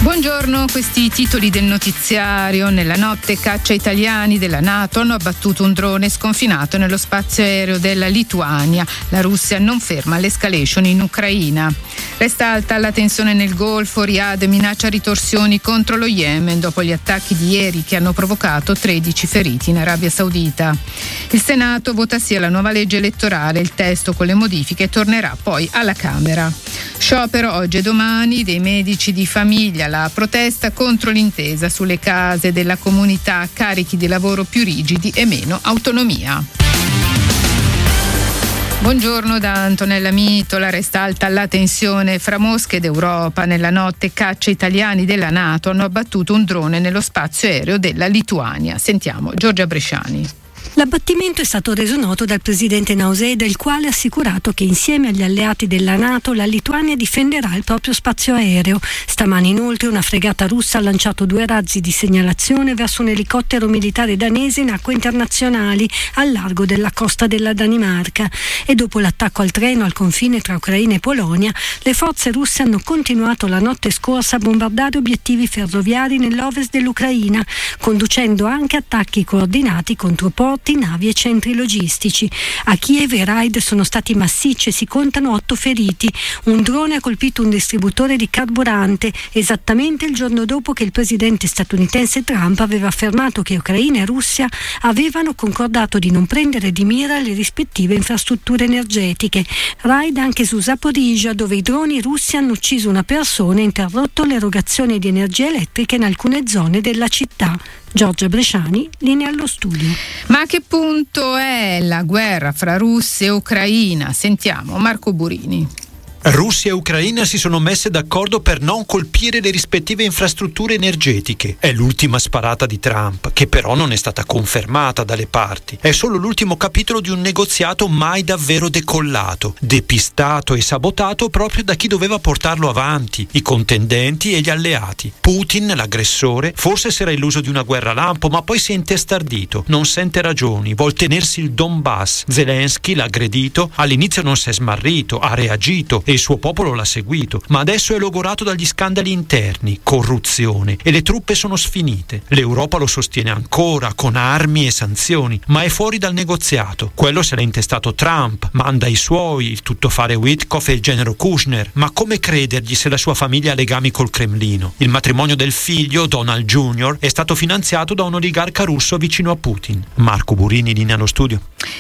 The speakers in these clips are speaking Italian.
Buongiorno, questi titoli del notiziario. Nella notte caccia italiani della NATO hanno abbattuto un drone sconfinato nello spazio aereo della Lituania. La Russia non ferma l'escalation in Ucraina. Resta alta la tensione nel Golfo. Riyadh minaccia ritorsioni contro lo Yemen dopo gli attacchi di ieri che hanno provocato 13 feriti in Arabia Saudita. Il Senato vota sì alla nuova legge elettorale. Il testo con le modifiche tornerà poi alla Camera. Sciopero oggi e domani dei medici di famiglia. La protesta contro l'intesa sulle case della comunità, carichi di lavoro più rigidi e meno autonomia. Buongiorno da Antonella Mitola. Resta alta la tensione fra Mosca ed Europa. Nella notte caccia italiani della NATO hanno abbattuto un drone nello spazio aereo della Lituania. Sentiamo Giorgia Bresciani. L'abbattimento è stato reso noto dal presidente Nausėda, il quale ha assicurato che insieme agli alleati della NATO la Lituania difenderà il proprio spazio aereo. Stamani inoltre una fregata russa ha lanciato 2 razzi di segnalazione verso un elicottero militare danese in acque internazionali al largo della costa della Danimarca. E dopo l'attacco al treno al confine tra Ucraina e Polonia, le forze russe hanno continuato la notte scorsa a bombardare obiettivi ferroviari nell'ovest dell'Ucraina, conducendo anche attacchi coordinati contro porti, navi e centri logistici. A Kiev i raid sono stati massicci e si contano 8 feriti. Un drone ha colpito un distributore di carburante esattamente il giorno dopo che il presidente statunitense Trump aveva affermato che Ucraina e Russia avevano concordato di non prendere di mira le rispettive infrastrutture energetiche. Raid anche su Zaporizhzhia, dove i droni russi hanno ucciso una persona e interrotto l'erogazione di energia elettrica in alcune zone della città. Giorgia Bresciani, linea allo studio. Ma a che punto è la guerra fra Russia e Ucraina? Sentiamo Marco Burini. Russia e Ucraina si sono messe d'accordo per non colpire le rispettive infrastrutture energetiche. È l'ultima sparata di Trump, che però non è stata confermata dalle parti. È solo l'ultimo capitolo di un negoziato mai davvero decollato, depistato e sabotato proprio da chi doveva portarlo avanti, i contendenti e gli alleati. Putin, l'aggressore, forse si era illuso di una guerra lampo, ma poi si è intestardito, non sente ragioni, vuol tenersi il Donbass. Zelensky, l'aggredito, all'inizio non si è smarrito, ha reagito e il suo popolo l'ha seguito, ma adesso è logorato dagli scandali interni, corruzione, e le truppe sono sfinite. L'Europa lo sostiene ancora con armi e sanzioni, ma è fuori dal negoziato. Quello se l'ha intestato Trump, manda i suoi, il tuttofare Witkoff e il genero Kushner, ma come credergli se la sua famiglia ha legami col Cremlino? Il matrimonio del figlio, Donald Jr., è stato finanziato da un oligarca russo vicino a Putin. Marco Burini, linea allo studio.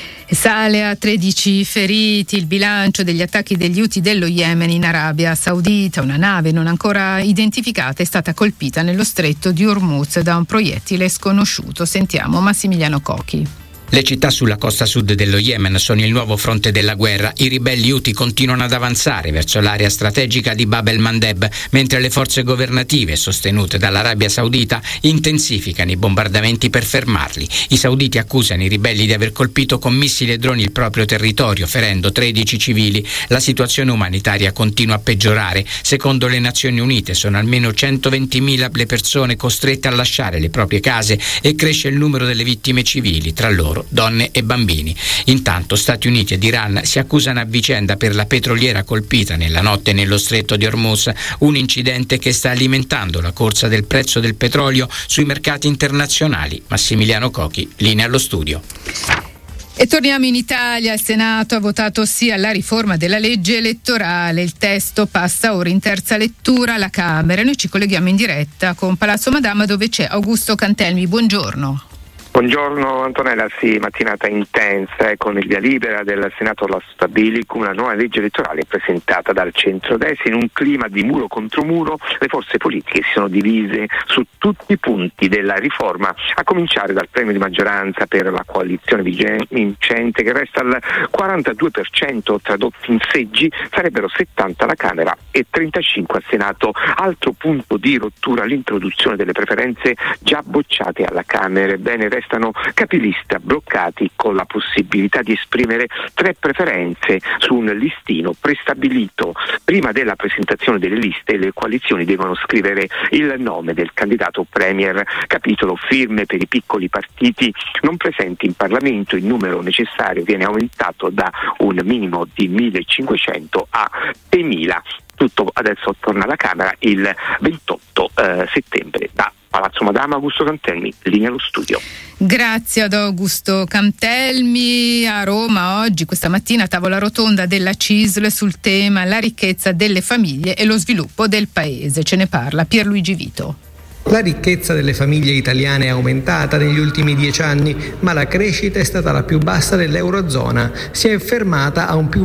Sale a 13 feriti il bilancio degli attacchi degli Houthi dello Yemen in Arabia Saudita. Una nave non ancora identificata è stata colpita nello stretto di Hormuz da un proiettile sconosciuto. Sentiamo Massimiliano Cochi. Le città sulla costa sud dello Yemen sono il nuovo fronte della guerra. I ribelli Houthi continuano ad avanzare verso l'area strategica di Bab el-Mandeb, mentre le forze governative, sostenute dall'Arabia Saudita, intensificano i bombardamenti per fermarli. I sauditi accusano i ribelli di aver colpito con missili e droni il proprio territorio, ferendo 13 civili. La situazione umanitaria continua a peggiorare. Secondo le Nazioni Unite sono almeno 120.000 le persone costrette a lasciare le proprie case e cresce il numero delle vittime civili, tra loro donne e bambini. Intanto Stati Uniti ed Iran si accusano a vicenda per la petroliera colpita nella notte nello stretto di Hormuz, un incidente che sta alimentando la corsa del prezzo del petrolio sui mercati internazionali. Massimiliano Cochi, linea allo studio. E torniamo in Italia. Il Senato ha votato sì alla riforma della legge elettorale. Il testo passa ora in terza lettura alla Camera. Noi ci colleghiamo in diretta con Palazzo Madama, dove c'è Augusto Cantelmi. Buongiorno. Buongiorno Antonella, sì, mattinata intensa con il via libera del Senato lo Stabilicum, una nuova legge elettorale presentata dal centrodestra in un clima di muro contro muro. Le forze politiche si sono divise su tutti i punti della riforma, a cominciare dal premio di maggioranza per la coalizione vincente che resta al 42%, tradotti in seggi sarebbero 70 alla Camera e 35 al Senato. Altro punto di rottura l'introduzione delle preferenze già bocciate alla Camera. Bene, restano capilista bloccati con la possibilità di esprimere 3 preferenze su un listino prestabilito. Prima della presentazione delle liste le coalizioni devono scrivere il nome del candidato premier. Capitolo firme per i piccoli partiti non presenti in Parlamento. Il numero necessario viene aumentato da un minimo di 1.500 a 6.000. Tutto adesso torna alla Camera il 28 settembre. Da Palazzo Madama, Augusto Cantelmi, linea allo studio. Grazie ad Augusto Cantelmi. A Roma oggi, questa mattina, tavola rotonda della CISL sul tema la ricchezza delle famiglie e lo sviluppo del paese. Ce ne parla Pierluigi Vito. La ricchezza delle famiglie italiane è aumentata negli ultimi 10 anni, ma la crescita è stata la più bassa dell'Eurozona. Si è fermata a un più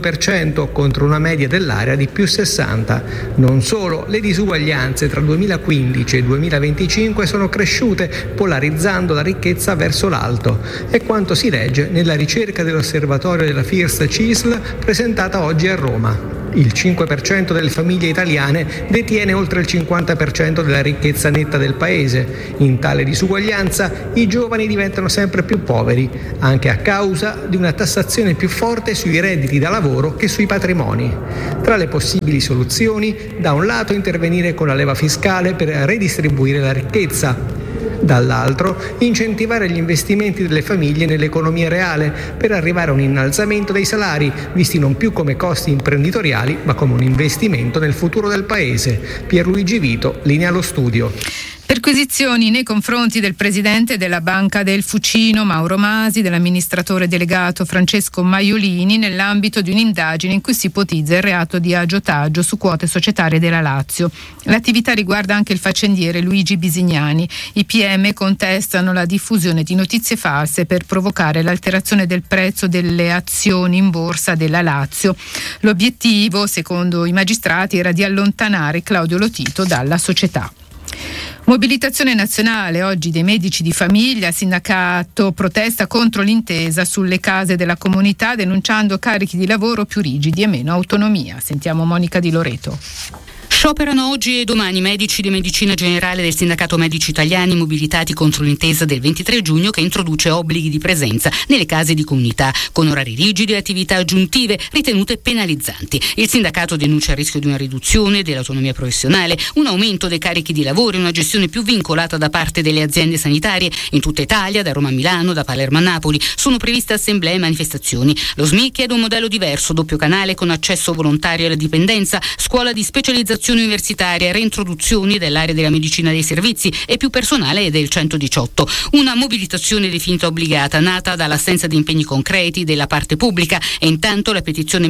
22% contro una media dell'area di più 60%. Non solo, le disuguaglianze tra 2015 e 2025 sono cresciute, polarizzando la ricchezza verso l'alto. È quanto si legge nella ricerca dell'osservatorio della FIRST CISL presentata oggi a Roma. Il 5% delle famiglie italiane detiene oltre il 50% della ricchezza netta del paese. In tale disuguaglianza i giovani diventano sempre più poveri, anche a causa di una tassazione più forte sui redditi da lavoro che sui patrimoni. Tra le possibili soluzioni, da un lato intervenire con la leva fiscale per redistribuire la ricchezza, dall'altro incentivare gli investimenti delle famiglie nell'economia reale per arrivare a un innalzamento dei salari, visti non più come costi imprenditoriali ma come un investimento nel futuro del paese. Pierluigi Vito, linea allo studio. Perquisizioni nei confronti del presidente della Banca del Fucino Mauro Masi, dell'amministratore delegato Francesco Maiolini, nell'ambito di un'indagine in cui si ipotizza il reato di agiotaggio su quote societarie della Lazio. L'attività riguarda anche il faccendiere Luigi Bisignani. I PM contestano la diffusione di notizie false per provocare l'alterazione del prezzo delle azioni in borsa della Lazio. L'obiettivo, secondo i magistrati, era di allontanare Claudio Lotito dalla società. Mobilitazione nazionale oggi dei medici di famiglia. Il sindacato protesta contro l'intesa sulle case della comunità, denunciando carichi di lavoro più rigidi e meno autonomia. Sentiamo Monica Di Loreto. Scioperano oggi e domani medici di medicina generale del Sindacato Medici Italiani mobilitati contro l'intesa del 23 giugno che introduce obblighi di presenza nelle case di comunità con orari rigidi e attività aggiuntive ritenute penalizzanti. Il sindacato denuncia il rischio di una riduzione dell'autonomia professionale, un aumento dei carichi di lavoro e una gestione più vincolata da parte delle aziende sanitarie. In tutta Italia, da Roma a Milano, da Palermo a Napoli, sono previste assemblee e manifestazioni. Lo SMI chiede un modello diverso, doppio canale con accesso volontario alla dipendenza, scuola di specializzazione universitaria, reintroduzioni dell'area della medicina dei servizi e più personale del 118. Una mobilitazione definita obbligata, nata dall'assenza di impegni concreti della parte pubblica, e intanto la petizione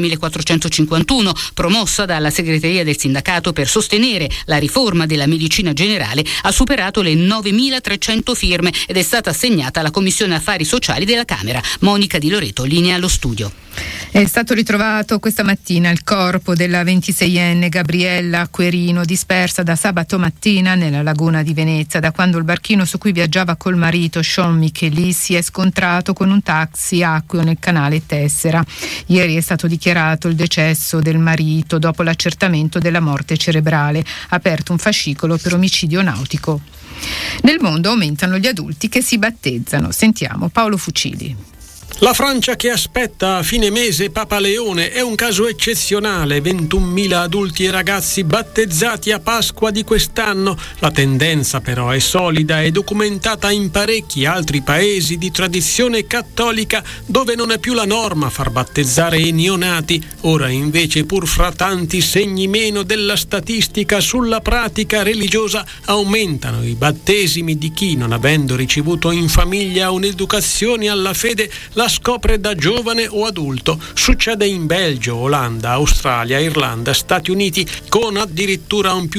1451, promossa dalla segreteria del sindacato per sostenere la riforma della medicina generale, ha superato le 9.300 firme ed è stata assegnata alla Commissione Affari Sociali della Camera. Monica Di Loreto, linea allo studio. È stato ritrovato questa mattina il corpo della 26enne Gabriella Acquerino, dispersa da sabato mattina nella laguna di Venezia, da quando il barchino su cui viaggiava col marito Sean Micheli si è scontrato con un taxi acqueo nel canale Tessera. Ieri è stato dichiarato il decesso del marito dopo l'accertamento della morte cerebrale, aperto un fascicolo per omicidio nautico. Nel mondo aumentano gli adulti che si battezzano. Sentiamo Paolo Fucili. La Francia che aspetta a fine mese Papa Leone è un caso eccezionale, 21.000 adulti e ragazzi battezzati a Pasqua di quest'anno. La tendenza però è solida e documentata in parecchi altri paesi di tradizione cattolica dove non è più la norma far battezzare i neonati. Ora invece, pur fra tanti segni meno della statistica sulla pratica religiosa, aumentano i battesimi di chi, non avendo ricevuto in famiglia un'educazione alla fede, la scopre da giovane o adulto. Succede in Belgio, Olanda, Australia, Irlanda, Stati Uniti, con addirittura un più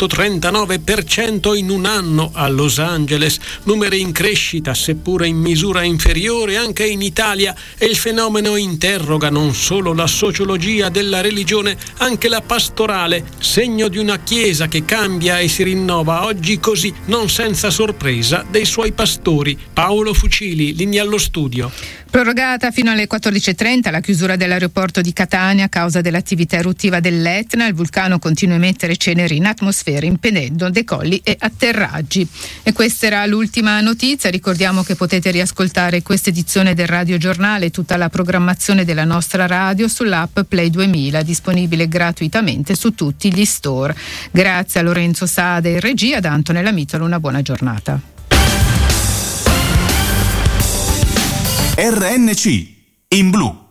139% in un anno a Los Angeles, numeri in crescita seppure in misura inferiore anche in Italia, e il fenomeno interroga non solo la sociologia della religione, anche la pastorale, segno di una chiesa che cambia e si rinnova oggi così, non senza sorpresa, dei suoi pastori. Paolo Fucili, linea allo studio. Prorogata fino alle 14.30 la chiusura dell'aeroporto di Catania a causa dell'attività eruttiva dell'Etna. Il vulcano continua a emettere ceneri in atmosfera, impedendo decolli e atterraggi. E questa era l'ultima notizia. Ricordiamo che potete riascoltare questa edizione del Radio Giornale e tutta la programmazione della nostra radio sull'app Play 2000, disponibile gratuitamente su tutti gli store. Grazie a Lorenzo Sade in regia, da Antonella Mitolo, una buona giornata. RNC in blu.